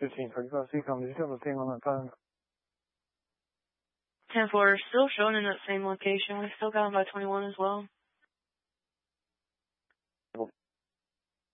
1535 Seacom, did you have a ping on that time? 10-4, still showing in that same location. We still got him by 21 as well.